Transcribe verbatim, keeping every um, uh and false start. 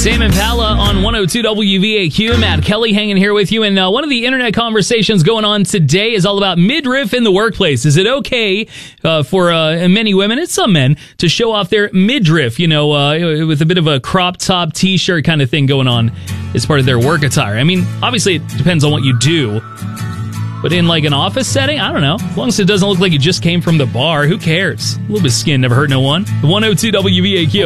Tame Impala on one oh two W V A Q. Matt Kelly hanging here with you. And uh, one of the internet conversations going on today is all about midriff in the workplace. Is it okay uh, for uh, many women and some men to show off their midriff, you know, uh, with a bit of a crop top t-shirt kind of thing going on as part of their work attire? I mean, obviously it depends on what you do. But in like an office setting, I don't know. As long as it doesn't look like you just came from the bar, who cares? A little bit of skin never hurt no one. one oh two W V A Q.